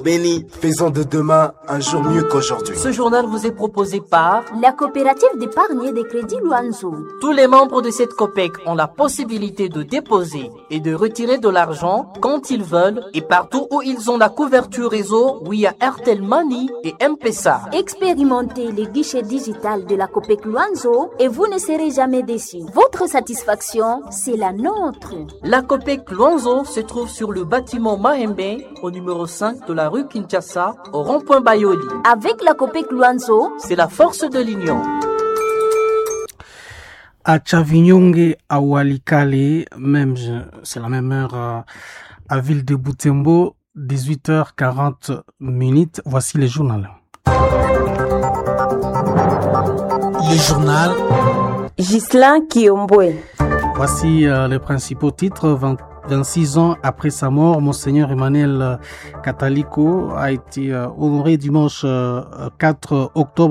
Béni, faisons de demain un jour mieux qu'aujourd'hui. Ce journal vous est proposé par la coopérative d'épargne et de crédit Luanzo. Tous les membres de cette COPEC ont la possibilité de déposer et de retirer de l'argent quand ils veulent et partout où ils ont la couverture réseau via Airtel Money et M-Pesa. Expérimentez les guichets digital de la COPEC Luanzo et vous ne serez jamais déçus. Votre satisfaction, c'est la nôtre. La COPEC Luanzo se trouve sur le bâtiment Mahembe au numéro 5 de la rue Kinshasa, au rond-point Bayoli. Avec la COPEC Luanzo, c'est la force de l'union. À Chavignongue, à Walikale, c'est la même heure à Ville de Butembo, 18h40. Voici les journaux. Le journal Ghislain Kiombwe. Voici les principaux titres. 26 ans après sa mort, Monseigneur Emmanuel Catalico a été honoré dimanche 4 octobre